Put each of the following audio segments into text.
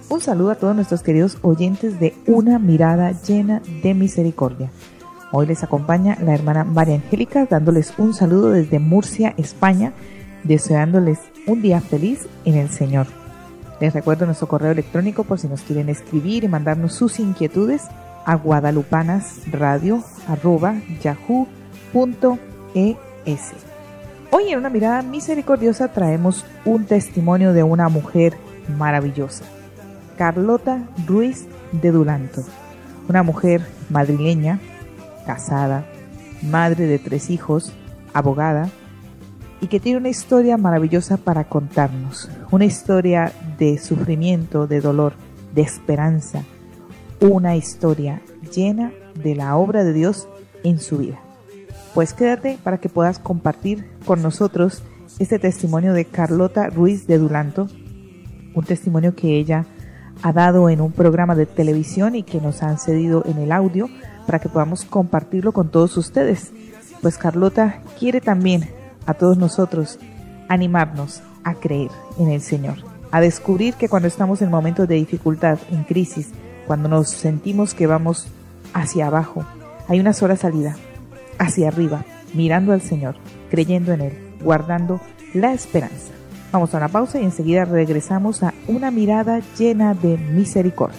Un saludo a todos nuestros queridos oyentes de Una Mirada Llena de Misericordia. Hoy les acompaña la hermana María Angélica, dándoles un saludo desde Murcia, España, deseándoles un día feliz en el Señor. Les recuerdo nuestro correo electrónico por si nos quieren escribir y mandarnos sus inquietudes a guadalupanasradio@yahoo.es. Hoy en Una Mirada Misericordiosa traemos un testimonio de una mujer maravillosa, Carlota Ruiz de Dulanto, una mujer madrileña, casada, madre de 3 hijos, abogada, y que tiene una historia maravillosa para contarnos, una historia de sufrimiento, de dolor, de esperanza, una historia llena de la obra de Dios en su vida. Pues quédate para que puedas compartir con nosotros este testimonio de Carlota Ruiz de Dulanto, un testimonio que ella ha dado en un programa de televisión y que nos han cedido en el audio para que podamos compartirlo con todos ustedes. Pues Carlota quiere también a todos nosotros animarnos a creer en el Señor, a descubrir que cuando estamos en momentos de dificultad, en crisis, cuando nos sentimos que vamos hacia abajo, hay una sola salida, hacia arriba, mirando al Señor, creyendo en Él, guardando la esperanza. Vamos a una pausa y enseguida regresamos a Una Mirada Llena de Misericordia.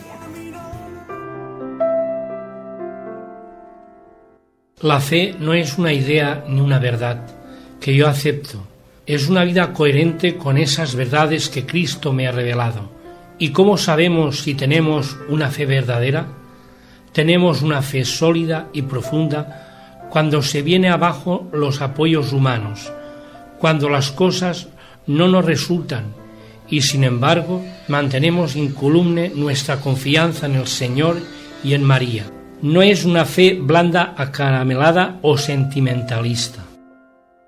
La fe no es una idea ni una verdad que yo acepto. Es una vida coherente con esas verdades que Cristo me ha revelado. ¿Y cómo sabemos si tenemos una fe verdadera? Tenemos una fe sólida y profunda cuando se viene abajo los apoyos humanos, cuando las cosas no nos resultan y sin embargo mantenemos incolume nuestra confianza en el Señor y en María. No es una fe blanda, acaramelada o sentimentalista.